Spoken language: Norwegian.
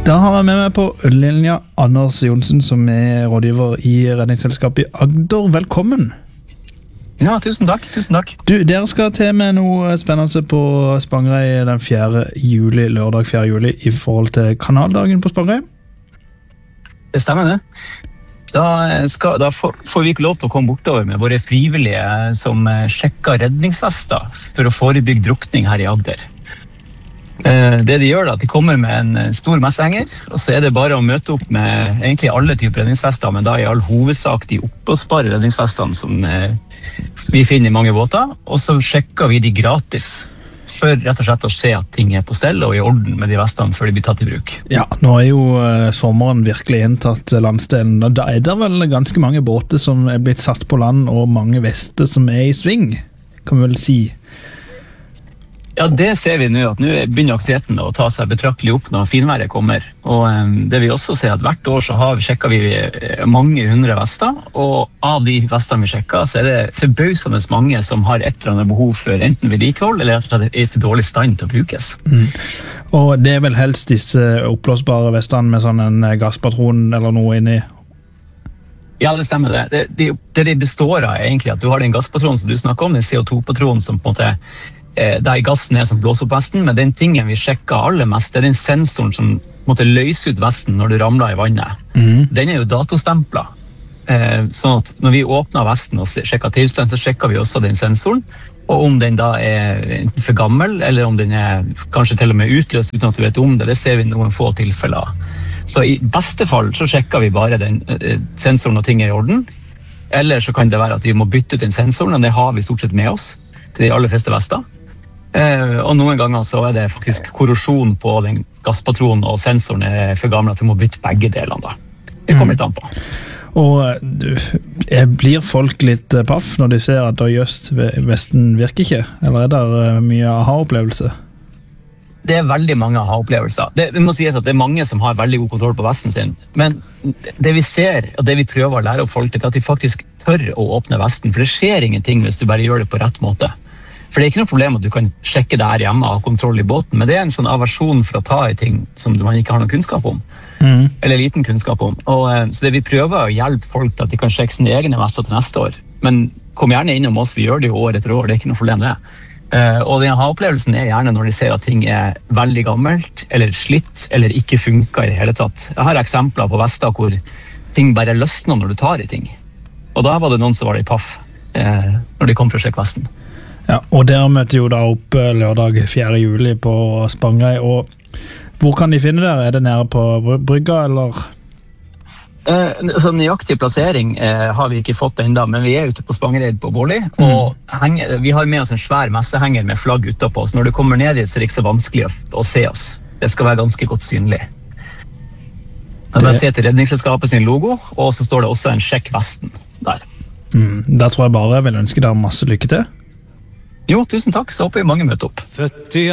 Da har jeg med meg på linja Anders Johnsen, som rådgiver i Redningsselskapet i Agder. Velkommen! Ja, tusen takk. Du, dere skal til med noe spennende på Spangereid den 4. juli, lørdag 4. juli, i forhold til kanaldagen på Spangereid. Det stemmer det. Da får vi ikke lov til å komme bortover med våre frivillige som sjekker redningsvester for å forebygge drukning her i Agder. Det de gjør da, de kommer med en stor messehenger, og så det bare å møte opp med egentlig alle typer redningsvester, men da i all hovedsak de oppblåsbare redningsvestene som vi finner i mange båter, og så sjekker vi de gratis for rett og slett å se at ting på stell og i orden med de vestene før de blir tatt i bruk. Ja, nå jo sommeren virkelig inntatt landsdelen, og da det vel ganske mange båter som blitt satt på land, og mange vester som i sving, kan vi vel si. Ja, det ser vi nå, at nå begynner aktiviteten å ta seg betraktelig opp når finværet kommer. Og det vi også ser at hvert år så sjekker vi mange hundre vester, og av de vestene vi sjekker så det forbausende mange som har et eller annet behov for enten vedlikehold eller at det for dårlig stand til å brukes. Og det vel helst disse oppblåsbare vestene med sånn en gasspatron eller noe inni? Ja, det stemmer det. Det består av egentlig at du har den gasspatronen som du snakker om, den CO2-patronen som på en måte der gassen som blåser opp vesten, men den tingen vi sjekker aller mest, det den sensoren som måtte løse ut vesten når du ramler i vannet. Den jo datostemplet. Sånn at når vi åpner vesten og sjekker tilstand, så sjekker vi også den sensoren, og om den da enten for gammel, eller om den kanskje til og med utløst uten at du vet om det, det ser vi noen få tilfeller. Så i beste fall så sjekker vi bare den sensoren og ting i orden, eller så kan det være at vi må bytte ut den sensoren, og det har vi stort sett med oss til de aller fleste vester. Og noen ganger så det faktisk korrosjon på den gasspatronen og sensoren for gammel at vi må bytte begge delene da. Det kommer litt an på. Og blir folk litt paff når de ser at just vesten virker ikke? Eller det mye aha-opplevelse? Det veldig mange aha-opplevelser. Det må sies at det mange som har veldig god kontroll på vesten sin. Men det vi ser, og det vi prøver å lære opp folk til, at de faktisk tør å åpne vesten. For det skjer ingenting hvis du bare gjør det på rett måte. For det ikke noe problem at du kan sjekke det her hjemme og ha kontroll i båten, men det en sånn aversjon for å ta i ting som man ikke har noen kunnskap om, eller liten kunnskap om. Så det vi prøver å hjelpe folk til at de kan sjekke sine egne vester til neste år. Men kom gjerne innom oss, vi gjør det jo år etter år, det ikke noe problem det. Og den aha-opplevelsen gjerne når de ser at ting veldig gammelt, eller slitt, eller ikke funker i det hele tatt. Jeg har eksempler på vester hvor ting bare løsner når du tar i ting. Og da var det noen som var litt paff når de kom for å sjekke vesten. Ja, og dere møter jo da opp lørdag 4. juli på Spangereid, og hvor kan de finne dere? Det nede på brygga, eller? Så nøyaktig plassering har vi ikke fått enda, men vi ute på Spangereid på Bårli, og vi har med oss en svær messehenger med flagg utenpå, så når du kommer ned dit så det ikke så vanskelig å se oss. Det skal være ganske godt synlig. Da bare se til Redningsselskapet sin logo, og så står det også en sjekk vesten der. Da tror jeg bare jeg vil ønske dere masse lykke til. Jo, tusen takk, så håper vi mange møter opp.